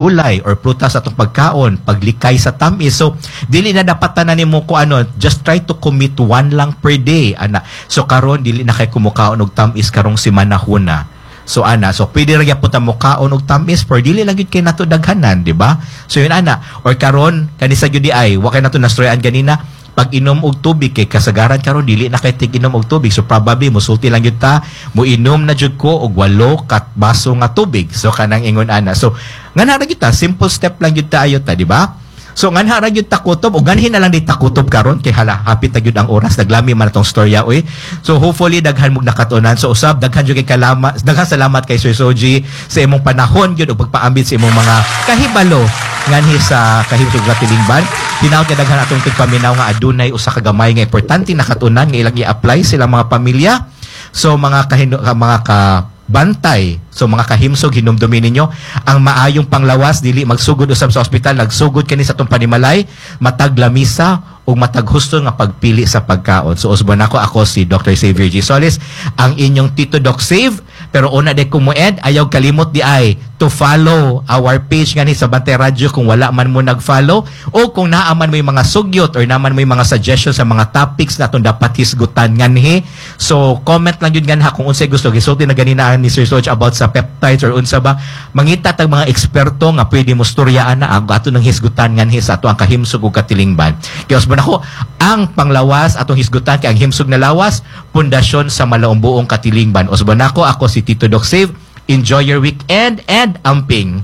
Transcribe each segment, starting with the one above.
gulay or prutas atong pagkaon, paglikay sa tamis. So dili na dapat tanan nimo ko just try to commit one lang per day ana. So karon dili na kay kumukaon og tamis karong simanahon na. So pwede ra gyapon ta mukaon og tamis for dili lang gyud kay nato daghanan, di ba? So yun or karon kanisa gyud di ay wa kay nato nastoryan ganina pag inom og tubig kay kasagaran karon dili na kay tig-inom og tubig. So probably musulti lang gyud ta mo inom na jud ko og 8 kat baso nga tubig. So kanang ingon So ngana ra gyud ta, simple step lang gyud ta ayo ta, di ba? So nganha ra gyud ta kutob o ganhin na lang di ta kutob karon kay hapit na gyud ang oras, naglami man atong storya oy. So hopefully daghan mo nakatunan. So usab daghan jud kay daghan salamat kay Sir Soji sa imong panahon gyud og pagpaambit sa imong mga kahibalo nganhi sa kahimsog nga tilingban. Tinaw kay daghan atong tigpaminaw nga adunay usa ka gamay nga importante nakatunan nga ilang i-apply sila mga pamilya. So mga bantay. So mga kahimsog, hinumdumin ninyo ang maayong panglawas, dili magsugod usab sa ospital, nagsugod kani sa tong panimalay, matag lamisa o matag husto nga pagpili sa pagkaon. So usbon ako si Dr. Xavier G. Solis, ang inyong Tito Doc Save. Pero una de kumued, ayaw kalimot di ay to follow our page ngani sa Bantay Radio kung wala man mo nag-follow, o kung naaman mo yung mga sugyot or naaman mo yung mga suggestions sa mga topics na itong dapat hisgutan nganhi. So comment lang yun ganha kung unsay gusto. Gisulti na ganina ni Sir Soch about sa peptides or unsa ba. Mangita tag mga eksperto nga pwede mo storyaan na ato ng hisgutan nganhi sa ato ang kahimsog ug katilingban. Kaya usbon ako, ang panglawas atong hisgutan kay ang himsog na lawas, pundasyon sa malaumbuong katilingban. Usbon ako si Tito Doc Save. Enjoy your weekend and amping.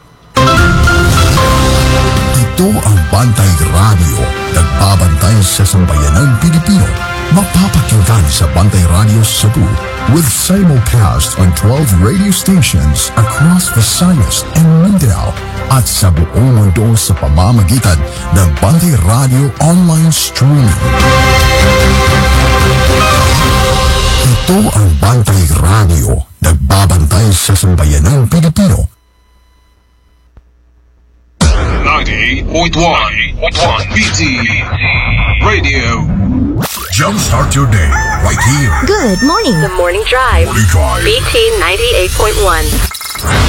Ito ang Bantay Radio, nagbabantay sa sambayanang Pilipino. Mapapakinggan sa Bantay Radio Cebu with simulcast on 12 radio stations across Visayas and Mindanao at sa buong mundo sa pamamagitan ng Bantay Radio online streaming. Ito ang Bantay Radio, nagbabantay sa sambayanang Pilipino. 98.1 BT Radio. Jumpstart your day right here. Good morning. The Morning Drive. Morning Drive. BT 98.1.